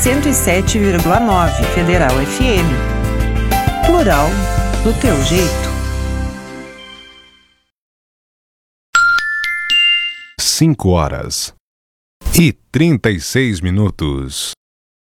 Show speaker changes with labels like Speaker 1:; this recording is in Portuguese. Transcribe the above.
Speaker 1: 107,9 Federal FM. Plural do teu jeito.
Speaker 2: 5 horas e 36 minutos.